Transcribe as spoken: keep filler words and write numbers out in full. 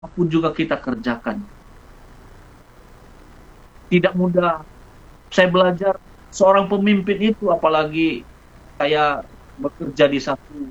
apapun juga kita kerjakan. Tidak mudah. Saya belajar seorang pemimpin itu, apalagi saya bekerja di satu